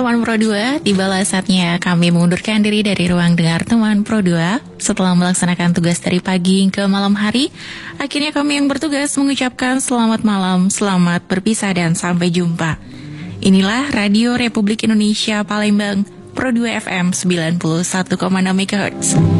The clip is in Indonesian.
teman Pro 2, tibalah saatnya kami mengundurkan diri dari ruang dengar teman Pro 2. Setelah melaksanakan tugas dari pagi ke malam hari, akhirnya kami yang bertugas mengucapkan selamat malam, selamat berpisah dan sampai jumpa. Inilah Radio Republik Indonesia Palembang, Pro 2 FM 91,6 MHz.